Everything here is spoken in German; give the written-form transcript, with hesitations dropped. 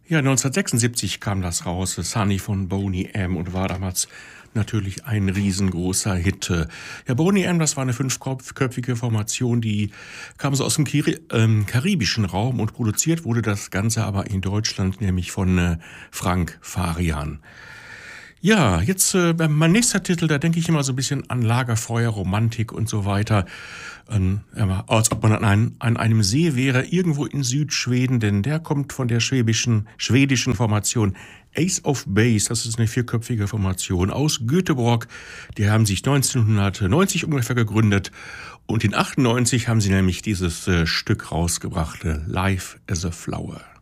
Ja, 1976 kam das raus, Sunny von Boney M. und war damals natürlich ein riesengroßer Hit. Ja, Boney M., das war eine fünfköpfige Formation, die kam so aus dem karibischen Raum und produziert wurde das Ganze aber in Deutschland, nämlich von Frank Farian. Ja, jetzt mein nächster Titel, da denke ich immer so ein bisschen an Lagerfeuer, Romantik und so weiter. Als ob man an einem See wäre, irgendwo in Südschweden, denn der kommt von der schwedischen Formation Ace of Base. Das ist eine vierköpfige Formation aus Göteborg. Die haben sich 1990 ungefähr gegründet und in 98 haben sie nämlich dieses Stück rausgebracht, Life as a Flower.